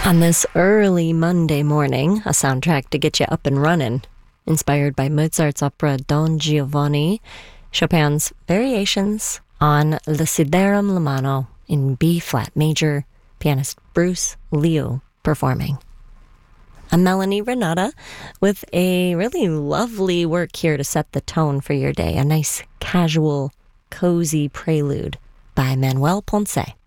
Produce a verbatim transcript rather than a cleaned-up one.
On this early Monday morning, a soundtrack to get you up and running, inspired by Mozart's opera Don Giovanni, Chopin's Variations on Desiderum Lamano in B-flat major, pianist Bruce Liu performing. I'm Melanie Renata with a really lovely work here to set the tone for your day, a nice, casual, cozy prelude by Manuel Ponce.